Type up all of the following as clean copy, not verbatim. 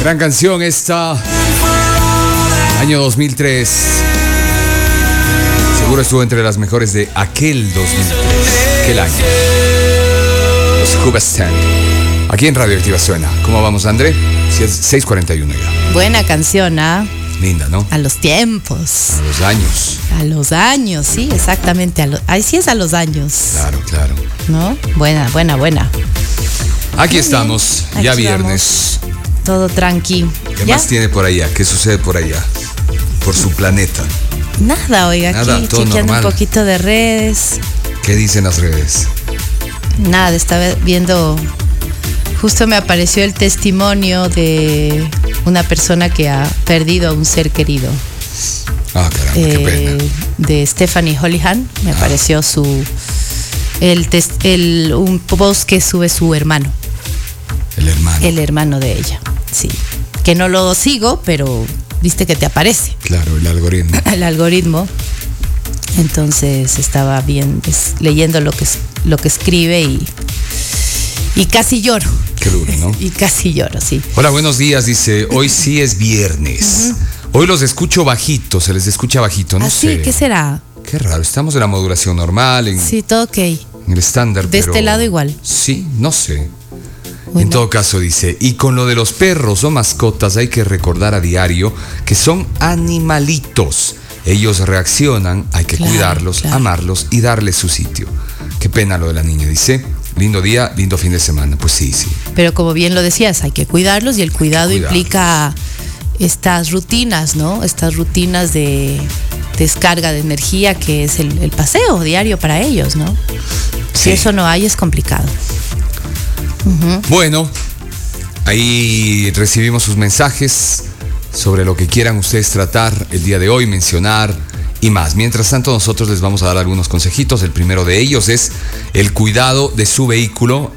Gran canción esta. Año 2003. Seguro estuvo entre las mejores de aquel 2003. Aquel año. Los Hoobastank. Aquí en Radio Activa suena. ¿Cómo vamos, André? 6:41 ya. Buena canción, ¿ah? Linda, ¿no? A los tiempos. A los años. A los años, sí, exactamente. Ahí sí es a los años. Claro, claro. ¿No? Buena. Aquí estamos, Aquí ya viernes. vamos. Todo tranqui. ¿Qué ¿Ya? más tiene por allá? ¿Qué sucede por allá? Por su planeta. Nada, oiga, Nada, aquí todo chequeando normal. un poquito de redes. ¿Qué dicen las redes? Nada, estaba viendo. Justo me apareció el testimonio de una persona que ha perdido a un ser querido. Ah, caramba, qué pena. De Stephanie Holihan. Me apareció un post que sube su hermano. El hermano. El hermano de ella, sí. Que no lo sigo, pero viste que te aparece. Claro, el algoritmo. El algoritmo. Entonces estaba bien leyendo lo que escribe y casi lloro. Qué duro, ¿no? Y casi lloro, sí. Hola, buenos días, dice. Hoy sí es viernes. Hoy los escucho bajito, se les escucha bajito, no ¿Así? sé. ¿Qué será? Qué raro, estamos en la modulación normal, en Sí, todo ok. el estándar, De pero... este lado igual. Sí, no sé. Uy, En no. todo caso dice, y con lo de los perros o mascotas hay que recordar a diario que son animalitos. Ellos reaccionan, hay que Claro, cuidarlos, claro. amarlos y darles su sitio. Qué pena lo de la niña, dice. Lindo día, lindo fin de semana. Pues sí. Pero como bien lo decías, hay que cuidarlos y el cuidado cuidarlos. implica estas rutinas, ¿no? Estas rutinas de descarga de energía que es el paseo diario para ellos, ¿no? Sí. Si eso no hay, es complicado. Bueno, ahí recibimos sus mensajes sobre lo que quieran ustedes tratar el día de hoy, mencionar y más. Mientras tanto, nosotros les vamos a dar algunos consejitos. El primero de ellos es el cuidado de su vehículo,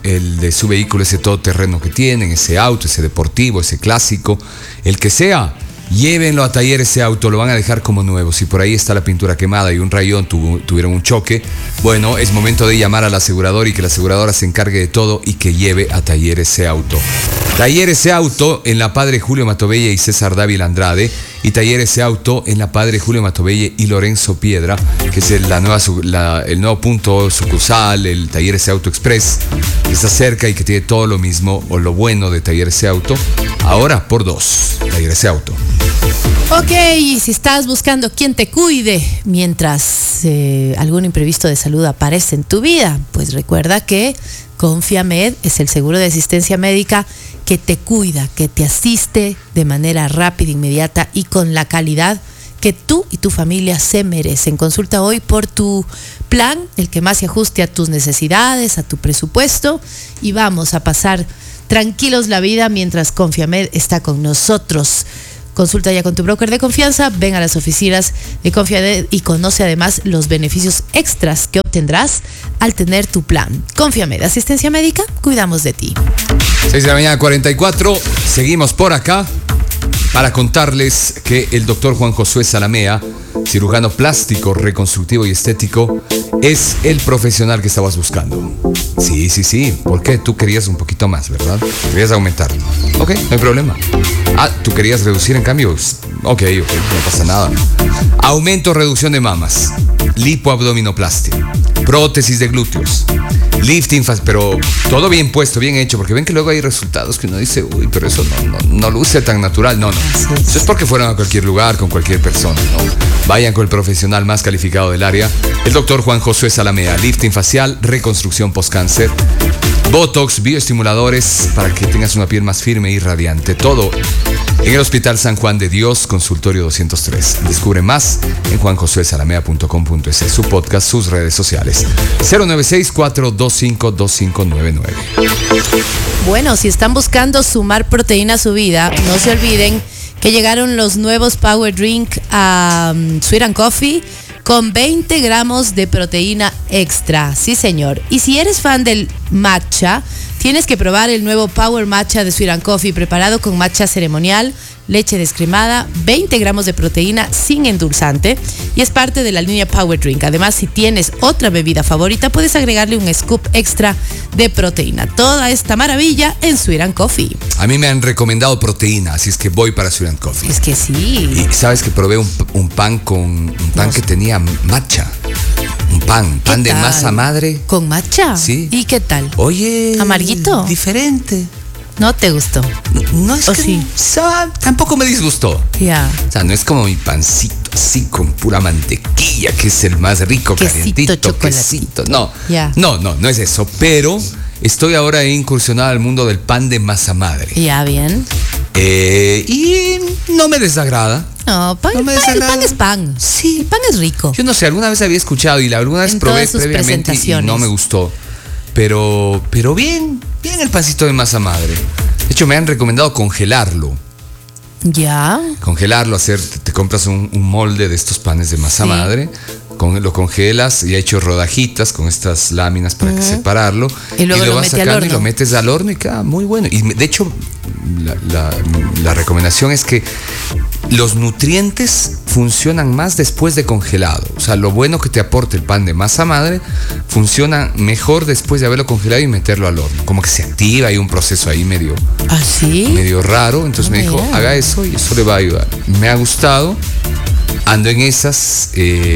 ese todoterreno que tienen, ese auto, ese deportivo, ese clásico, el que sea. Llévenlo a taller ese auto, lo van a dejar como nuevo. Si por ahí está la pintura quemada y un rayón, tuvieron un choque, bueno, es momento de llamar a la aseguradora y que la aseguradora se encargue de todo y que lleve a taller ese auto. Taller ese auto en la Padre Julio Matovelle y César Dávila Andrade, y taller ese auto en la Padre Julio Matovelle y Lorenzo Piedra, que es el nuevo punto sucursal, el taller ese auto express, que está cerca y que tiene todo lo mismo o lo bueno de taller ese auto. Ahora por 2, taller ese auto. Ok, y si estás buscando quien te cuide mientras algún imprevisto de salud aparece en tu vida, pues recuerda que Confiamed es el seguro de asistencia médica que te cuida, que te asiste de manera rápida, inmediata y con la calidad que tú y tu familia se merecen. Consulta hoy por tu plan, el que más se ajuste a tus necesidades, a tu presupuesto, y vamos a pasar tranquilos la vida mientras Confiamed está con nosotros. Consulta ya con tu broker de confianza, ven a las oficinas de Confiamed y conoce además los beneficios extras que obtendrás al tener tu plan. Confiamed, asistencia médica, cuidamos de ti. 6 de la mañana, 44. Seguimos por acá para contarles que el doctor Juan Josué Salamea, cirujano plástico, reconstructivo y estético, es el profesional que estabas buscando. Sí. ¿Por qué? Tú querías un poquito más, ¿verdad? Querías aumentar. Ok, no hay problema. Ah, ¿tú querías reducir en cambio? Ok, no pasa nada. Aumento o reducción de mamas, lipoabdominoplastia, prótesis de glúteos, lifting, pero todo bien puesto, bien hecho, porque ven que luego hay resultados que uno dice, uy, pero eso no luce tan natural. No. Eso es porque fueron a cualquier lugar con cualquier persona, ¿no? Vayan con el profesional más calificado del área, el doctor Juan Josué Salamea. Lifting facial, reconstrucción post-cáncer, botox, bioestimuladores para que tengas una piel más firme y radiante. Todo en el Hospital San Juan de Dios, consultorio 203. Descubre más en juanjosuesalamea.com.es, su podcast, sus redes sociales. 096-425-2599. Bueno, si están buscando sumar proteína a su vida, no se olviden que llegaron los nuevos Power Drink a Sweet and Coffee con 20 gramos de proteína extra. Sí, señor. Y si eres fan del matcha, Tienes que probar el nuevo Power Matcha de Sweet & Coffee, preparado con matcha ceremonial, leche descremada, 20 gramos de proteína sin endulzante y es parte de la línea Power Drink. Además, si tienes otra bebida favorita, puedes agregarle un scoop extra de proteína. Toda esta maravilla en Sweet & Coffee. A mí me han recomendado proteína, así es que voy para Sweet & Coffee. Es que sí. Y sabes que probé un pan que tenía matcha. Un pan de tal? masa madre. ¿Con matcha? Sí. ¿Y qué tal? Oye, ¿Amarguito? Diferente. ¿No te gustó? No es ¿O que sí? tampoco me disgustó. Ya. O sea, no es como mi pancito así con pura mantequilla, que es el más rico, Quesito, calientito, chocolatito. quesito. No, Ya. no es eso. Pero estoy ahora incursionado al mundo del pan de masa madre. Ya, bien. Y no me desagrada. No, No me el desagrada. pan es pan. Sí. El pan es rico. Yo no sé, alguna vez había escuchado y alguna vez En probé todas sus previamente y presentaciones. no me gustó. Pero bien el pancito de masa madre. De hecho, me han recomendado congelarlo. Ya. Congelarlo, te compras un molde de estos panes de masa Sí. madre, lo congelas y ha hecho rodajitas con estas láminas para que separarlo. Y luego lo vas mete al sacando y horno. lo metes al horno y queda muy bueno. Y de hecho, la recomendación es que los nutrientes funcionan más después de congelado. O sea, lo bueno que te aporta el pan de masa madre funciona mejor después de haberlo congelado y meterlo al horno. Como que se activa, hay un proceso ahí medio ¿Ah, sí? raro. Entonces me dijo, Mira. haga eso y eso le va a ayudar. Me ha gustado. Ando en esas,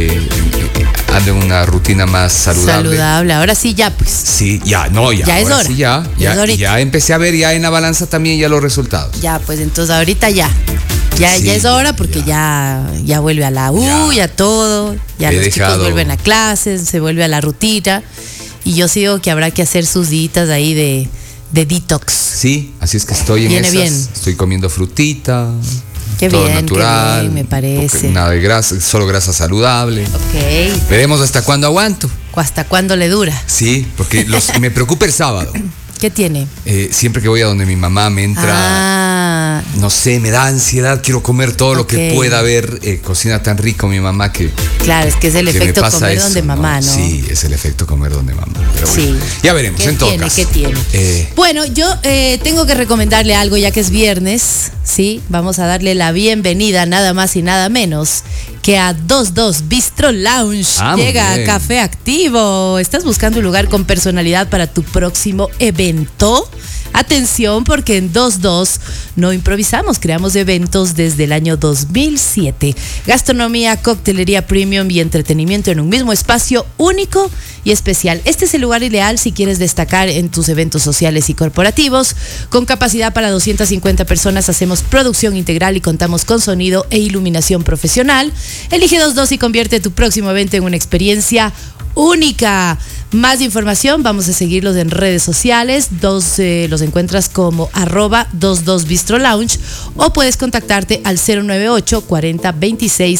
ando en una rutina más saludable. Saludable. Ahora sí, ya, pues. Sí, ya Ya es ahora hora. sí, Ya es horita. ya empecé a ver ya en la balanza también ya los resultados. Ya, pues entonces ahorita ya. Ya, Sí, ya es hora porque ya vuelve a la Ya. ya todo. Ya He los chicos dejado- vuelven a clases, se vuelve a la rutina. Y yo sí digo que habrá que hacer sus días ahí de detox. Sí, así es que estoy en Viene esas. bien. Estoy comiendo frutita. Qué todo bien, natural. qué bien, me parece. Nada de grasa, solo grasa saludable. Ok. Veremos hasta cuándo aguanto. ¿Hasta cuándo le dura? Sí, porque me preocupa el sábado. ¿Qué tiene? Siempre que voy a donde mi mamá me entra. Ah, No sé, me da ansiedad, quiero comer todo lo que Ok. pueda haber. Cocina tan rico mi mamá que claro, es que es el me efecto pasa comer eso, donde mamá, ¿no? Sí, es el efecto comer donde mamá. Pero Sí. bueno, ya veremos, ¿Qué en todo tiene? caso. ¿Qué tiene? Bueno, yo tengo que recomendarle algo ya que es viernes, ¿sí? Vamos a darle la bienvenida nada más y nada menos que a 22 Bistro Lounge. Ah, muy Llega a bien. Café Activo. ¿Estás buscando un lugar con personalidad para tu próximo evento? Atención, porque en 22 no improvisamos, creamos eventos desde el año 2007. Gastronomía, coctelería premium y entretenimiento en un mismo espacio único y especial. Este es el lugar ideal si quieres destacar en tus eventos sociales y corporativos. Con capacidad para 250 personas hacemos producción integral y contamos con sonido e iluminación profesional. Elige 22 y convierte tu próximo evento en una experiencia única. Más información, vamos a seguirlos en redes sociales. Los encuentras como @22bistrolounge o puedes contactarte al 098 40 26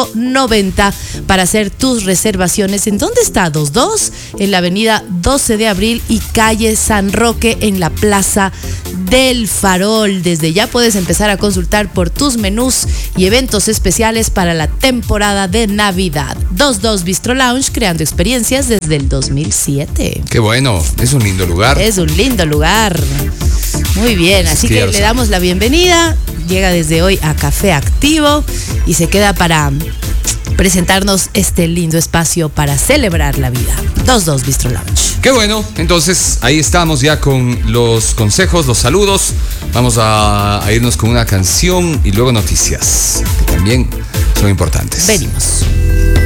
590 para hacer tus reservaciones. ¿En dónde está 22? En la avenida 12 de abril y calle San Roque en la Plaza del Farol. Desde ya puedes empezar a consultar por tus menús y eventos especiales para la temporada de Navidad. 22 Bistro Lounge, creando experiencias desde el 2007. Qué bueno, es un lindo lugar. Es un lindo lugar. Muy bien, Es así que ya que lo le saben. damos la bienvenida. Llega desde hoy a Café Activo y se queda para presentarnos este lindo espacio para celebrar la vida. 22 Bistro Lounge. Qué bueno, entonces ahí estamos ya con los consejos, los saludos. Vamos a irnos con una canción y luego noticias, que también son importantes. Venimos.